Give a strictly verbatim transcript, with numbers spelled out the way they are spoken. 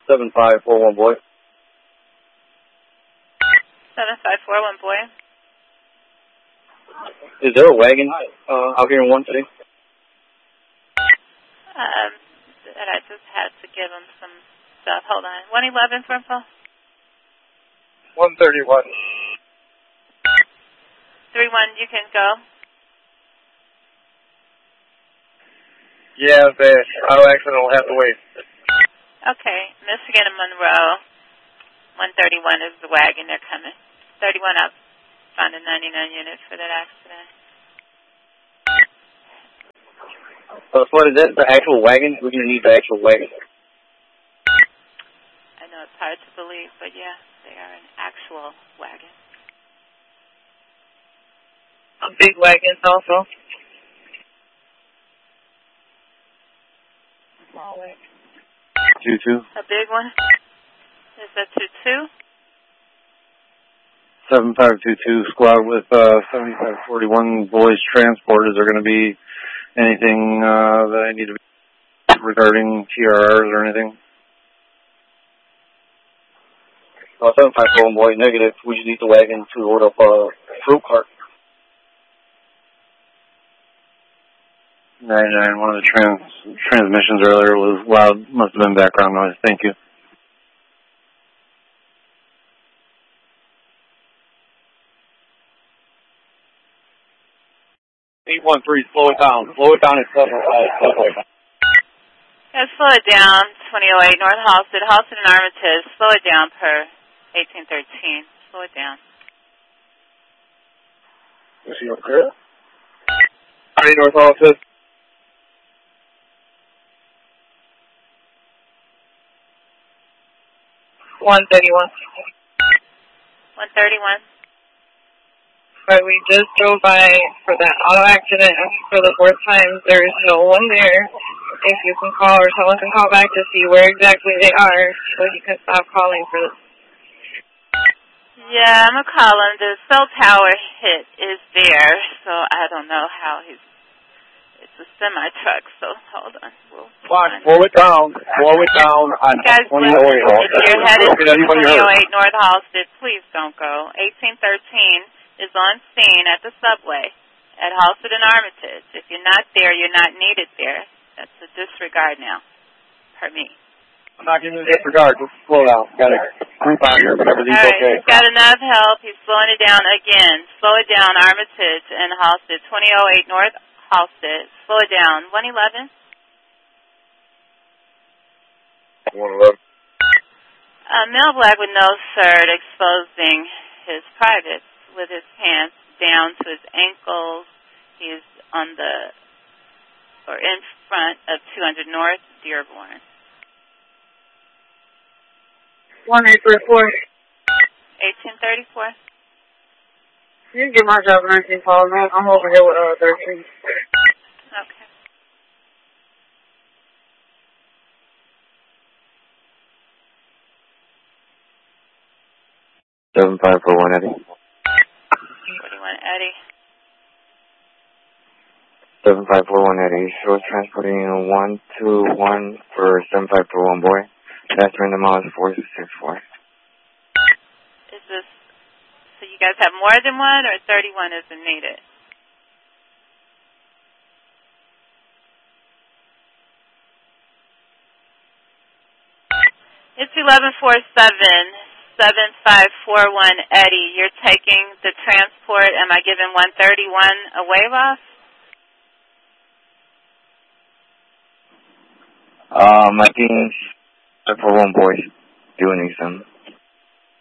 seven five four one boy. seven five four one boy. Is there a wagon uh, out here in one city? Um, that I just had to give him some stuff. Hold on. one eleven for info? one thirty-one. three one, you can go. Yeah, the auto accident will have to wait. Okay. Michigan and Monroe. one thirty-one is the wagon. They're coming. thirty-one up. Found a ninety-nine unit for that accident. Uh, so what is that? The actual wagon? We're going to need the actual wagon. I know it's hard to believe, but yeah, they are an actual wagon. A big wagon also. Two two. A big one? Is that two two? seven five two two squad with uh, seventy-five forty-one boys transport. Is there going to be anything uh, that I need to be regarding T R Rs or anything? Uh, seven five four one boy, negative. We just need the wagon to load up a uh, fruit cart. ninety-nine, one of the trans transmissions earlier was loud. Must have been background noise. Thank you. eight one three, slow it down. Slow it down. It's uh, slow it down. Yeah, slow it down. twenty oh eight North Halsted. Halsted and Armitage. Slow it down per eighteen thirteen. Slow it down. Is he okay? All right, North Halsted. one thirty-one. one thirty-one. But we just drove by for that auto accident for the fourth time. There is no one there. If you can call or someone can call back to see where exactly they are so you can stop calling for this. Yeah, I'm going to call him. The cell tower hit is there, so I don't know how he's... It's a semi-truck, so hold on. We'll Fine, slow it down. Slow it down on Guys, twenty oh eight. if you're headed to twenty oh eight North Halsted, please don't go. eighteen thirteen is on scene at the subway at Halsted and Armitage. If you're not there, you're not needed there. That's a disregard now, per me. I'm not giving you a disregard. Just slow down. Got to creep out here, but everything's All right, okay. he's got enough help. He's slowing it down again. Slow it down, Armitage and Halsted. twenty oh eight North Halsted. Slow it down. one eleven. one eleven. Uh, Male Black with no shirt exposing his privates with his pants down to his ankles. He's on the, or in front of two hundred North Dearborn. one eight three four. eighteen thirty-four. You can get my job at nineteen call, man. I'm over here with uh, thirteen. Okay. seven five four one Eddie. forty-one Eddie. seven five four one Eddie. Short transporting one two one for seven five four one boy. That's random miles four six six four. Is this, so you guys have more than one or thirty-one isn't needed? It's eleven forty-seven, seven five four one Eddie. You're taking the transport. Am I giving one thirty-one a wave off? Um, I think for one boy doing some.